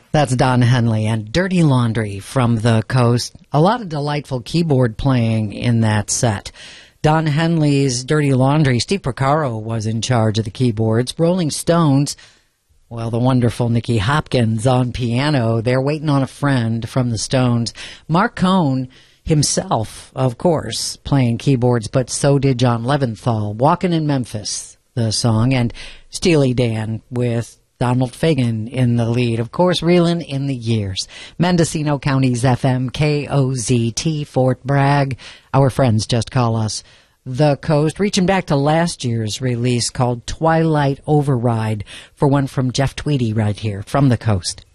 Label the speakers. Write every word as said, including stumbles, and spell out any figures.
Speaker 1: That's Don Henley and Dirty Laundry from the Coast. A lot of delightful keyboard playing in that set. Don Henley's Dirty Laundry, Steve Porcaro was in charge of the keyboards. Rolling Stones, well, the wonderful Nicky Hopkins on piano. They're Waiting on a Friend from the Stones. Mark Cohn himself, of course, playing keyboards, but so did John Leventhal. Walkin' in Memphis, the song, and Steely Dan with Donald Fagen in the lead. Of course, Reelin' in the Years. Mendocino County's F M K O Z T, Fort Bragg. Our friends just call us The Coast. Reaching back to last year's release called Twilight Override for one from Jeff Tweedy right here from The Coast.